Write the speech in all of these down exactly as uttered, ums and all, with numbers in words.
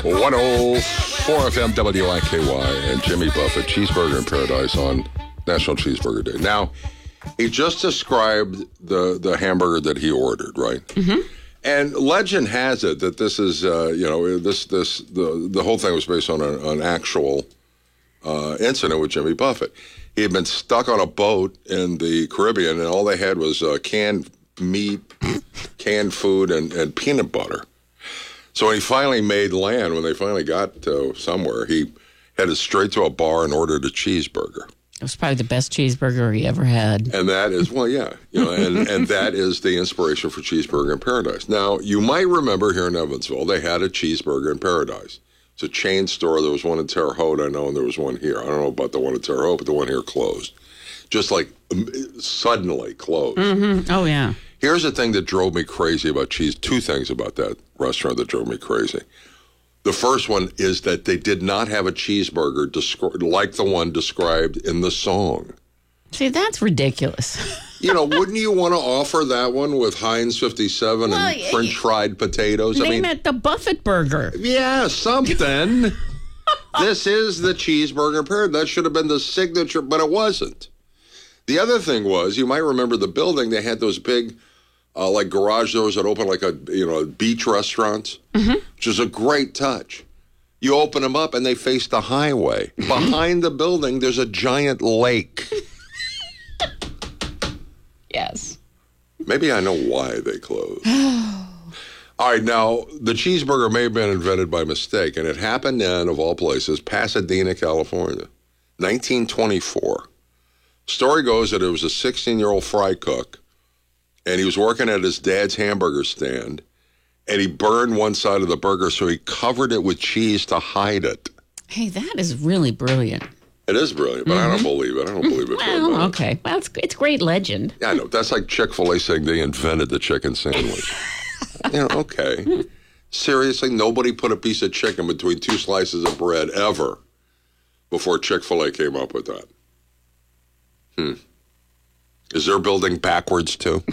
one oh four F M W I K Y and Jimmy Buffett, Cheeseburger in Paradise on National Cheeseburger Day. Now, he just described the, the hamburger that he ordered, right? Mm-hmm. And legend has it that this is, uh, you know, this this the the whole thing was based on a, an actual uh, incident with Jimmy Buffett. He had been stuck on a boat in the Caribbean, and all they had was uh, canned meat, canned food, and, and peanut butter. So when he finally made land, when they finally got to somewhere, he headed straight to a bar and ordered a cheeseburger. It was probably the best cheeseburger he ever had. And that is, well, yeah, you know, and, and that is the inspiration for Cheeseburger in Paradise. Now, you might remember here in Evansville, they had a Cheeseburger in Paradise. It's a chain store. There was one in Terre Haute, I know, and there was one here. I don't know about the one in Terre Haute, but the one here closed. Just like um, suddenly closed. Mm-hmm. Oh, yeah. Here's the thing that drove me crazy about cheese. Two things about that restaurant that drove me crazy. The first one is that they did not have a cheeseburger descri- like the one described in the song. See, that's ridiculous. You know, wouldn't you want to offer that one with Heinz fifty-seven well, and French fried potatoes? Name I mean, it the Buffett burger. Yeah, something. This is the cheeseburger period. That should have been the signature, but it wasn't. The other thing was, you might remember the building, they had those big... Uh, like garage doors that open like a, you know, beach restaurants, mm-hmm. which is a great touch. You open them up and they face the highway. Behind the building, there's a giant lake. Yes. Maybe I know why they closed. All right, now, the cheeseburger may have been invented by mistake, and it happened in, of all places, Pasadena, California, nineteen twenty-four. Story goes that it was a sixteen-year-old fry cook, and he was working at his dad's hamburger stand, and he burned one side of the burger, so he covered it with cheese to hide it. Hey, that is really brilliant. It is brilliant, but mm-hmm. I don't believe it. I don't believe it. Well, okay. Well, it's, it's great legend. Yeah, I know. That's like Chick-fil-A saying they invented the chicken sandwich. You know, okay. Seriously, nobody put a piece of chicken between two slices of bread ever before Chick-fil-A came up with that. Hmm. Is their building backwards, too?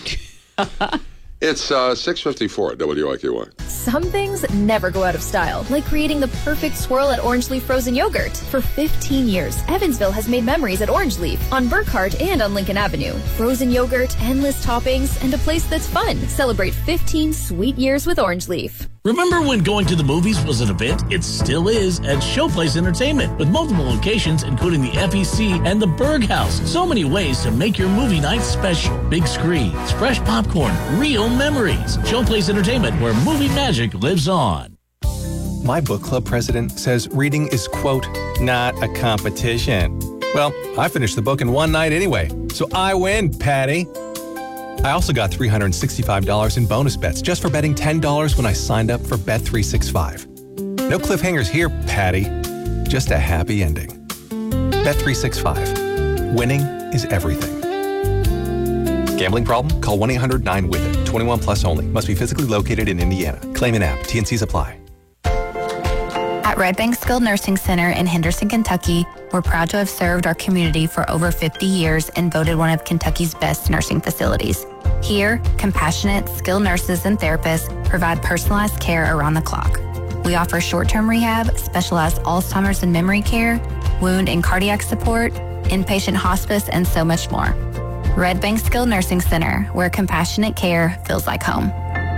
It's uh, six fifty-four at W I K Y. Some things never go out of style, like creating the perfect swirl at Orange Leaf Frozen Yogurt. For fifteen years, Evansville has made memories at Orange Leaf, on Burkhart and on Lincoln Avenue. Frozen yogurt, endless toppings, and a place that's fun. Celebrate fifteen sweet years with Orange Leaf. Remember when going to the movies was an event? It still is at Showplace Entertainment, with multiple locations including the F E C and the Berg House. So many ways to make your movie night special. Big screens, fresh popcorn, real memories. Showplace Entertainment, where movie magic lives on. My book club president says reading is, quote, not a competition. Well, I finished the book in one night anyway, so I win, Patty. I also got three hundred sixty-five dollars in bonus bets just for betting ten dollars when I signed up for Bet three sixty-five. No cliffhangers here, Patty. Just a happy ending. Bet three sixty-five. Winning is everything. Gambling problem? Call one eight hundred nine with it. twenty-one plus only. Must be physically located in Indiana. Claim an app. T and Cs apply. At Red Bank Skilled Nursing Center in Henderson, Kentucky, we're proud to have served our community for over fifty years and voted one of Kentucky's best nursing facilities. Here, compassionate, skilled nurses and therapists provide personalized care around the clock. We offer short-term rehab, specialized Alzheimer's and memory care, wound and cardiac support, inpatient hospice, and so much more. Red Bank Skilled Nursing Center, where compassionate care feels like home.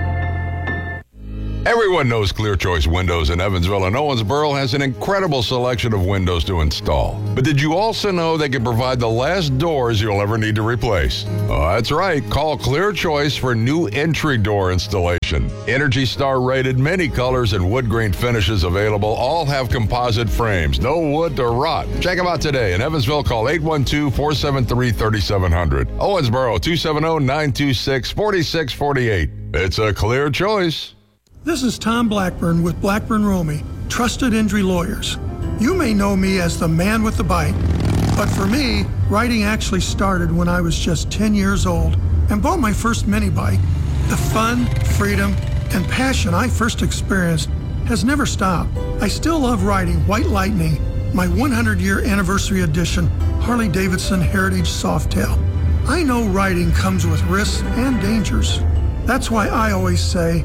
Everyone knows Clear Choice Windows in Evansville and Owensboro has an incredible selection of windows to install. But did you also know they can provide the last doors you'll ever need to replace? Oh, that's right. Call Clear Choice for new entry door installation. Energy Star rated, many colors and wood grain finishes available. All have composite frames. No wood to rot. Check them out today. In Evansville, call eight one two, four seven three, three seven zero zero. Owensboro, two seven zero, nine two six, four six four eight. It's a Clear Choice. This is Tom Blackburn with Blackburn Romey, Trusted Injury Lawyers. You may know me as the man with the bike, but for me, riding actually started when I was just ten years old and bought my first mini bike. The fun, freedom, and passion I first experienced has never stopped. I still love riding White Lightning, my one hundred year anniversary edition Harley-Davidson Heritage Softail. I know riding comes with risks and dangers. That's why I always say,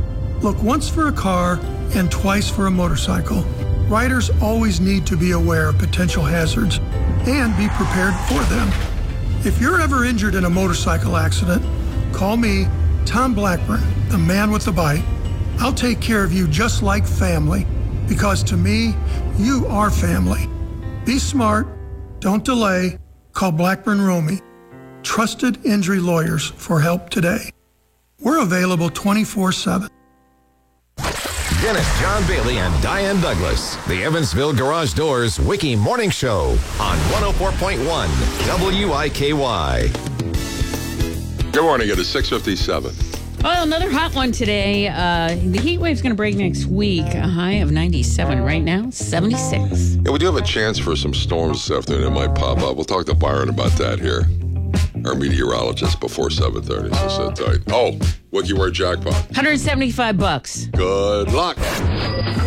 Look once for a car and twice for a motorcycle. Riders always need to be aware of potential hazards and be prepared for them. If you're ever injured in a motorcycle accident, call me, Tom Blackburn, the man with the bite. I'll take care of you just like family, because to me, you are family. Be smart, don't delay, call Blackburn Romey, trusted injury lawyers for help today. We're available twenty-four seven. Dennis, John Bailey, and Diane Douglas. The Evansville Garage Doors Wiki Morning Show on one oh four point one W I K Y. Good morning. It is six fifty-seven. Well, another hot one today. Uh, the heat wave's going to break next week. A high of ninety-seven right now, seventy-six. Yeah, we do have a chance for some storms this afternoon. It might pop up. We'll talk to Byron about that here. Our meteorologist before seven thirty, so sit tight. Oh, Wiki Word Jackpot. one hundred seventy-five bucks. Good luck.